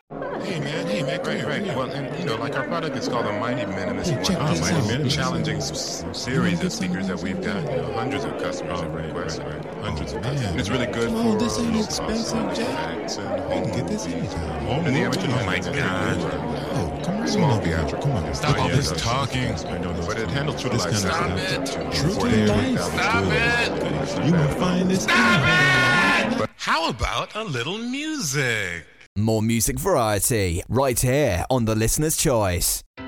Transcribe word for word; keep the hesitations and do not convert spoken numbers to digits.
Hey man, hey man, Right, here, right. here. Well, and you know, like our product is called the Mighty Minimalist Hey, check One. this Mighty out. Minimalist. Listen. Challenging s- series of speakers that we've got. You know, hundreds of customers Oh, have right, requested. right, right. Hundreds Oh, of man. customers. And it's really good Come on, for this ain't low expensive, cost Jack. effects and I home can get this movies. anytime. Home And the movies? amateur Oh, my theatrical. God. Oh, come on. Small over here. theatrical. Come on. Stop all yeah, this so- talking. I know this. But it handles true to This life kind of sound. Stop it. True to forty-eight life. thousand. Stop it. Okay. You gonna find this thing? How about a little music? More music variety right here on The Listener's Choice.